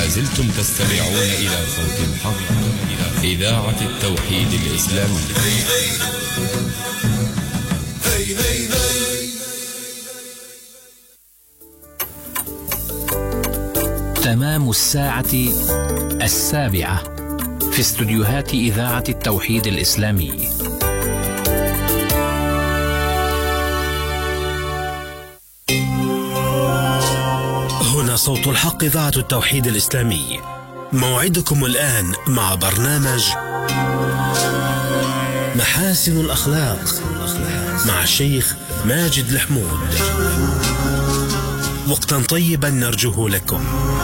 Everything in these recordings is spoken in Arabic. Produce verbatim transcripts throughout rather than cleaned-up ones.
زلتم تستمعون إلى صوت الحق، إذاعة التوحيد الإسلامي. تمام الساعة السابعة في استوديوهات إذاعة التوحيد الإسلامي. هنا صوت الحق، إذاعة التوحيد الإسلامي. موعدكم الآن مع برنامج محاسن الأخلاق مع الشيخ ماجد الحمود. وقتا طيبا نرجوه لكم.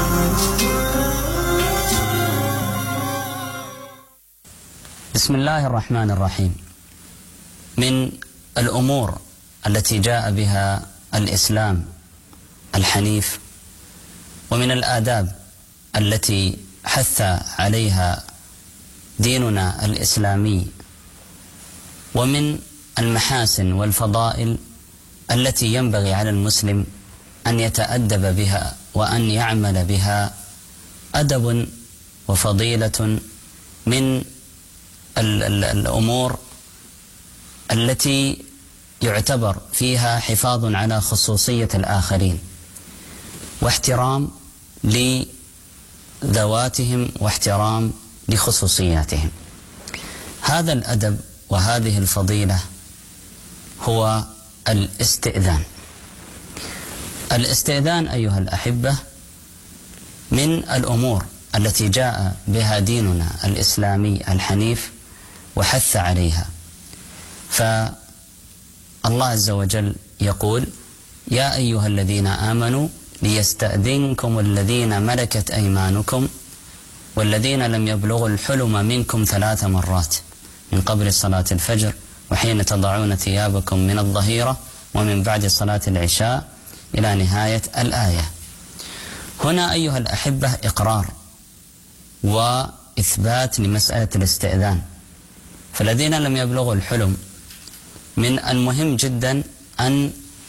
بسم الله الرحمن الرحيم. من الأمور التي جاء بها الإسلام الحنيف، ومن الآداب التي حث عليها ديننا الإسلامي، ومن المحاسن والفضائل التي ينبغي على المسلم أن يتأدب بها وأن يعمل بها، أدب وفضيلة من الأمور التي يعتبر فيها حفاظ على خصوصية الآخرين واحترام لذواتهم واحترام لخصوصياتهم. هذا الأدب وهذه الفضيلة هو الاستئذان. الاستئذان أيها الأحبة من الأمور التي جاء بها ديننا الإسلامي الحنيف وحث عليها. فالله عز وجل يقول: يا أيها الذين آمنوا ليستأذنكم الذين ملكت أيمانكم والذين لم يبلغوا الحلم منكم ثلاث مرات من قبل صلاة الفجر وحين تضعون ثيابكم من الظهيرة ومن بعد صلاة العشاء إلى نهاية الآية. هنا أيها الأحبة إقرار وإثبات لمسألة الاستئذان. فالذين لم يبلغوا الحلم من المهم جدا أن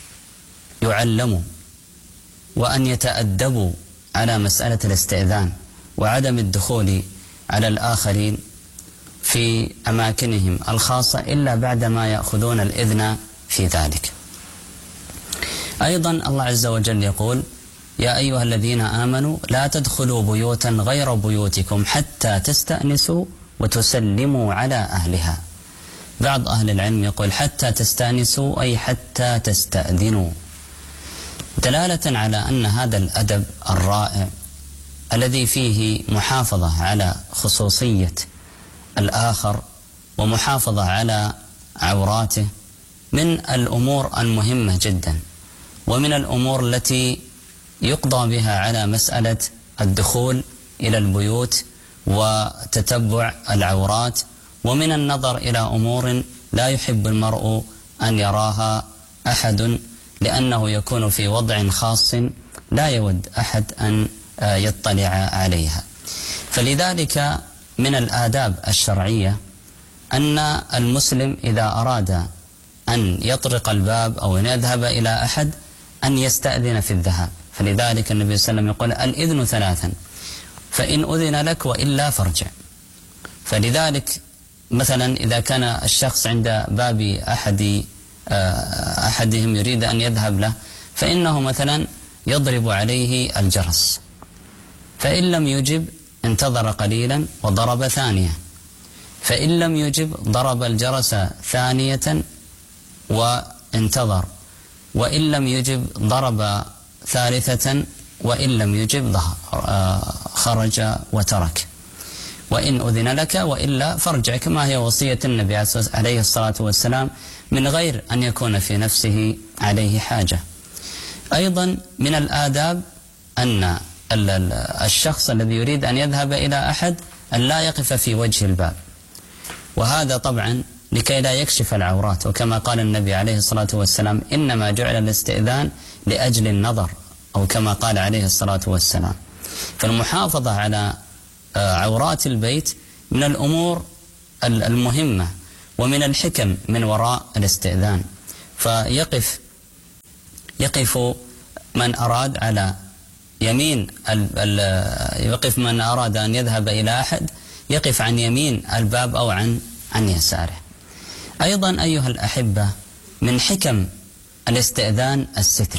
يعلموا وأن يتأدبوا على مسألة الاستئذان وعدم الدخول على الآخرين في أماكنهم الخاصة إلا بعدما يأخذون الإذن في ذلك. أيضا الله عز وجل يقول: يا أيها الذين آمنوا لا تدخلوا بيوتا غير بيوتكم حتى تستأنسوا وتسلموا على أهلها. بعض أهل العلم يقول حتى تستأنسوا أي حتى تستأذنوا، دلالة على أن هذا الأدب الرائع الذي فيه محافظة على خصوصية الآخر ومحافظة على عوراته من الأمور المهمة جدا، ومن الأمور التي يقضى بها على مسألة الدخول إلى البيوت وتتبع العورات، ومن النظر إلى أمور لا يحب المرء أن يراها أحد، لأنه يكون في وضع خاص لا يود أحد أن يطلع عليها. فلذلك من الآداب الشرعية أن المسلم إذا أراد أن يطرق الباب أو أن يذهب إلى أحد أن يستأذن في الذهاب. فلذلك النبي صلى الله عليه وسلم يقول: الإذن ثلاثا، فإن أذن لك وإلا فارجع. فلذلك مثلا إذا كان الشخص عند باب أحد أحدهم يريد أن يذهب له، فإنه مثلا يضرب عليه الجرس، فإن لم يجب انتظر قليلا وضرب ثانية، فإن لم يجب ضرب الجرس ثانية وانتظر، وإن لم يجب ضرب ثالثة، وإن لم يجب خرج وترك. وإن أذن لك وإلا فارجع، كما هي وصية النبي عليه الصلاة والسلام من غير أن يكون في نفسه عليه حاجة. أيضا من الآداب أن الشخص الذي يريد أن يذهب إلى أحد أن لا يقف في وجه الباب، وهذا طبعا لكي لا يكشف العورات، وكما قال النبي عليه الصلاة والسلام: إنما جعل الاستئذان لأجل النظر، أو كما قال عليه الصلاة والسلام. فالمحافظة على عورات البيت من الأمور المهمة ومن الحكم من وراء الاستئذان. فيقف يقف من أراد على يمين يقف من أراد أن يذهب إلى أحد يقف عن يمين الباب أو عن عن يساره. أيضا أيها الأحبة من حكم الاستئذان الستر،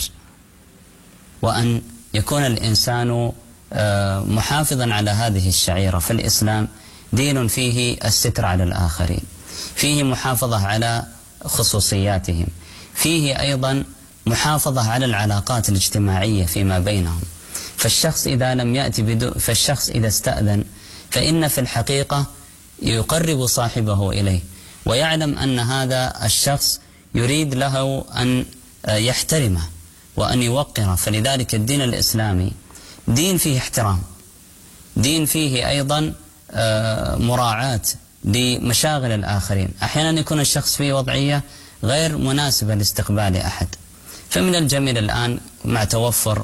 وأن يكون الإنسان محافظا على هذه الشعيرة. في الإسلام دين فيه الستر على الآخرين، فيه محافظة على خصوصياتهم، فيه أيضا محافظة على العلاقات الاجتماعية فيما بينهم. فالشخص إذا لم يأتي بدو فالشخص إذا استأذن فإن في الحقيقة يقرب صاحبه إليه، ويعلم أن هذا الشخص يريد له أن يحترمه وأن يوقره. فلذلك الدين الإسلامي دين فيه احترام، دين فيه أيضا مراعاة لمشاغل الآخرين. أحيانا يكون الشخص في وضعية غير مناسبة لاستقبال أحد، فمن الجميل الآن مع توفر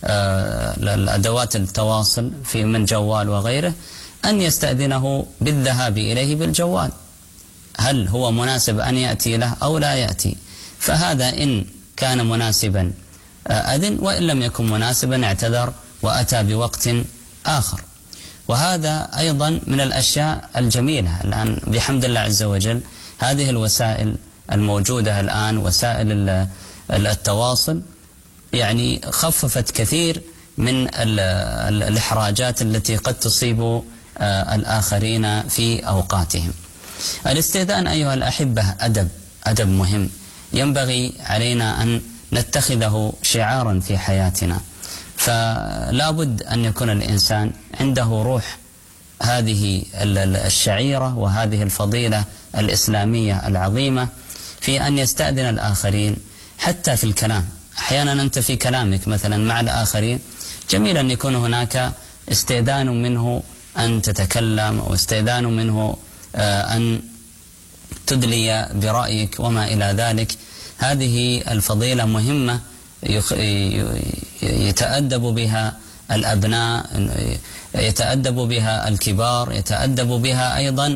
الأدوات التواصل في من جوال وغيره أن يستأذنه بالذهاب إليه بالجوال، هل هو مناسب أن يأتي له أو لا يأتي. فهذا إن كان مناسبا أذن، وإن لم يكن مناسبا اعتذر وأتى بوقت آخر. وهذا أيضا من الأشياء الجميلة الآن بحمد الله عز وجل. هذه الوسائل الموجودة الآن، وسائل التواصل، يعني خففت كثير من الإحراجات التي قد تصيب الآخرين في أوقاتهم. الاستئذان أيها الأحبة أدب، أدب مهم ينبغي علينا أن نتخذه شعارا في حياتنا. فلا بد أن يكون الإنسان عنده روح هذه الشعيرة وهذه الفضيلة الإسلامية العظيمة في أن يستأذن الآخرين حتى في الكلام. أحيانا أنت في كلامك مثلا مع الآخرين جميل أن يكون هناك استئذان منه أن تتكلم، أو استئذان منه أن تدلي برأيك وما إلى ذلك. هذه الفضيلة مهمة يتأدب بها الأبناء، يتأدب بها الكبار، يتأدب بها أيضا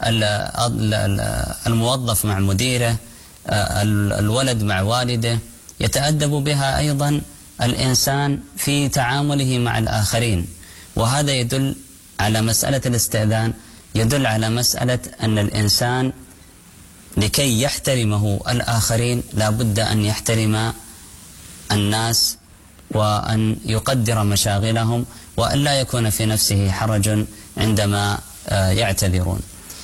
الموظف مع مديره، الولد مع والده، يتأدب بها أيضا الإنسان في تعامله مع الآخرين. وهذا يدل على مسألة الاستئذان، يدل على مسألة أن الإنسان لكي يحترمه الآخرين لا بد أن يحترم الناس وأن يقدر مشاغلهم، وأن لا يكون في نفسه حرج عندما يعتذرون.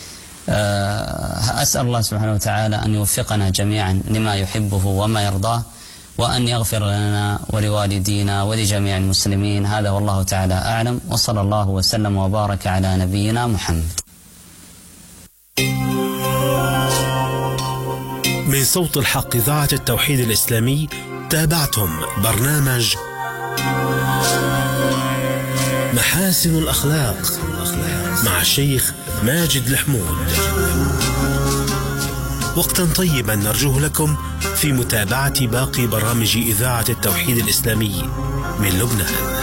أسأل الله سبحانه وتعالى أن يوفقنا جميعا لما يحبه وما يرضاه، وأن يغفر لنا ولوالدينا ولجميع المسلمين. هذا والله تعالى أعلم، وصلى الله وسلم وبارك على نبينا محمد. من صوت الحق إذاعة التوحيد الإسلامي تابعتم برنامج محاسن الأخلاق مع الشيخ ماجد الحمود. وقتا طيبا نرجوه لكم في متابعة باقي برامج إذاعة التوحيد الإسلامي من لبنان.